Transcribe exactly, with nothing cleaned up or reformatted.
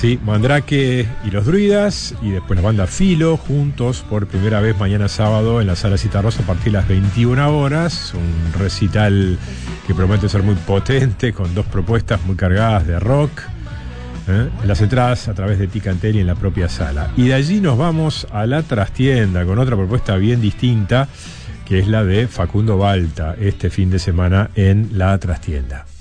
Sí, Mandrake y los Druidas, y después la banda Filo, juntos por primera vez mañana sábado en la Sala Citarrosa a partir de las veintiuna horas. Un recital que promete ser muy potente, con dos propuestas muy cargadas de rock. ¿Eh? Las entradas a través de Ticantel y en la propia sala. Y de allí nos vamos a la trastienda con otra propuesta bien distinta, que es la de Facundo Balta, este fin de semana en la trastienda.